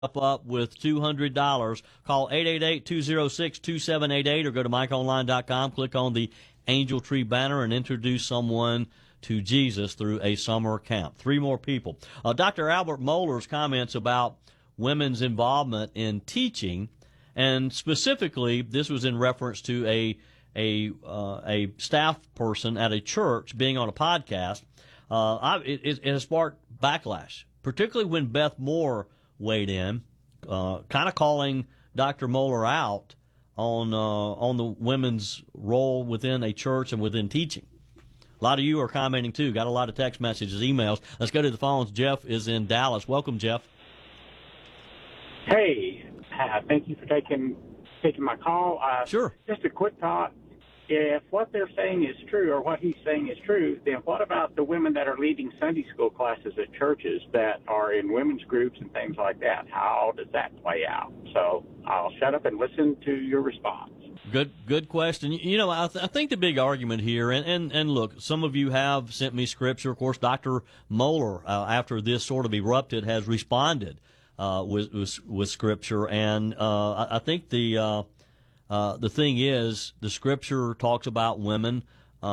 up with $200. Call 888-206-2788 or go to MikeOnline.com. Click on the Angel Tree banner and introduce someone to Jesus through a summer camp. 3 more people. Dr. Albert Mohler's comments about women's involvement in teaching, and specifically, this was in reference to a staff person at a church being on a podcast. It has sparked backlash, particularly when Beth Moore weighed in, kind of calling Dr. Mohler out on the women's role within a church and within teaching. A lot of you are commenting too. Got a lot of text messages, emails. Let's go to the phones. Jeff is in Dallas. Welcome, Jeff. Hey, thank you for taking my call. Sure. Just a quick thought. If what they're saying is true, or what he's saying is true, then what about the women that are leading Sunday school classes at churches that are in women's groups and things like that? How does that play out? So I'll shut up and listen to your response. Good question. You know, I think the big argument here, and look, some of you have sent me scripture. Of course, Dr. Mohler, after this sort of erupted, has responded with scripture, and I think the thing is, the scripture talks about women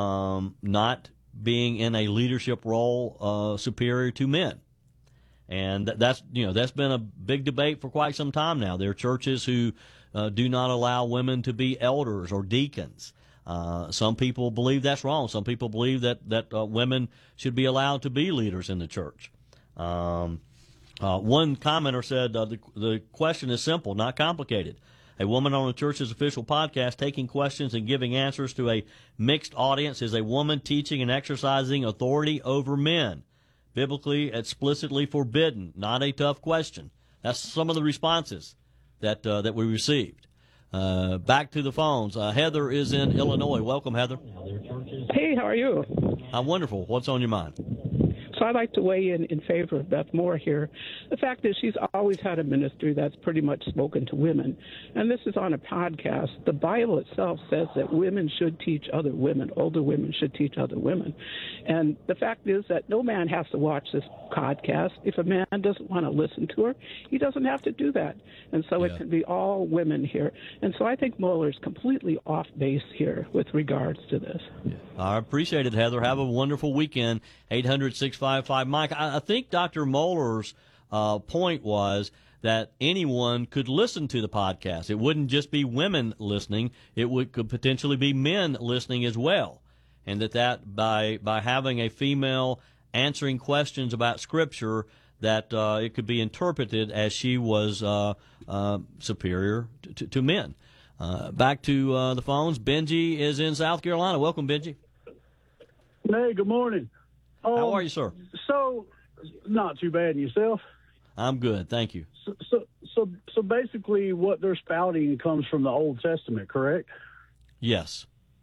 not being in a leadership role superior to men, and that's been a big debate for quite some time now. There are churches who do not allow women to be elders or deacons. Some people believe that's wrong. Some people believe that women should be allowed to be leaders in the church. One commenter said the question is simple, not complicated. A woman on a church's official podcast taking questions and giving answers to a mixed audience is a woman teaching and exercising authority over men. Biblically, explicitly forbidden. Not a tough question. That's some of the responses that we received. Back to the phones. Heather is in Illinois. Welcome, Heather. Hey, how are you? I'm wonderful. What's on your mind? So I'd like to weigh in favor of Beth Moore here. The fact is she's always had a ministry that's pretty much spoken to women, and this is on a podcast. The Bible itself says that women should teach other women. Older women should teach other women. And the fact is that no man has to watch this podcast. If a man doesn't want to listen to her, he doesn't have to do that. And so it can be all women here. And so I think Mohler's completely off base here with regards to this. Yeah. I appreciate it, Heather. Have a wonderful weekend. 800-655-MIKE. I think Dr. Mohler's point was that anyone could listen to the podcast. It wouldn't just be women listening. Could potentially be men listening as well. And that by having a female answering questions about Scripture, that it could be interpreted as she was superior to men. Back to the phones. Benji is in South Carolina. Welcome, Benji. Hey, good morning. How are you, sir? So, not too bad. And yourself? I'm good, thank you. So basically, what they're spouting comes from the Old Testament, correct? Yes.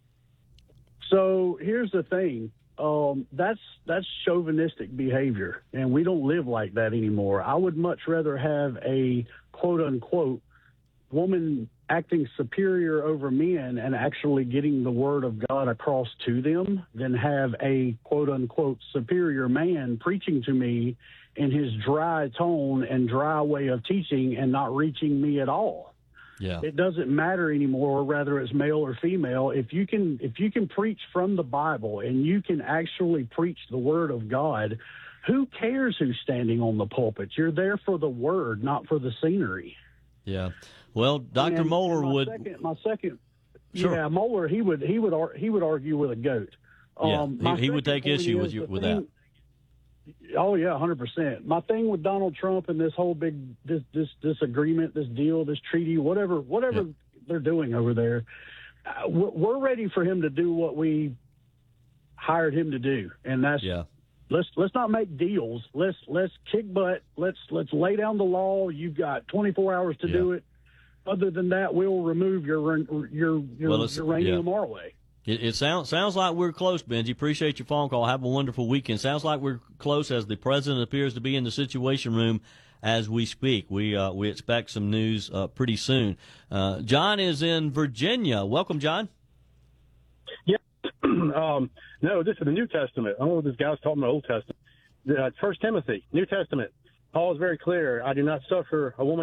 So here's the thing. That's chauvinistic behavior, and we don't live like that anymore. I would much rather have a quote unquote woman acting superior over men and actually getting the word of God across to them than have a quote unquote superior man preaching to me in his dry tone and dry way of teaching and not reaching me at all. Yeah. It doesn't matter anymore whether it's male or female. If you can preach from the Bible and you can actually preach the word of God, who cares who's standing on the pulpit? You're there for the word, not for the scenery. Yeah. Well, Dr. Mohler would. My second. Sure. Yeah, Mohler. He would argue with a goat. He would take issue with that. Oh yeah, 100%. My thing with Donald Trump and this whole big this agreement, this deal, this treaty, whatever they're doing over there, we're ready for him to do what we hired him to do, and that's let's not make deals. Let's kick butt. Let's lay down the law. You've got 24 hours to do it. Other than that, we'll remove your uranium our way. It sounds like we're close, Benji. Appreciate your phone call. Have a wonderful weekend. Sounds like we're close as the president appears to be in the Situation Room as we speak. We expect some news pretty soon. John is in Virginia. Welcome, John. Yeah. No, this is the New Testament. I don't know what this guy's talking about Old Testament. 1 Timothy, New Testament. Paul is very clear. I do not suffer a woman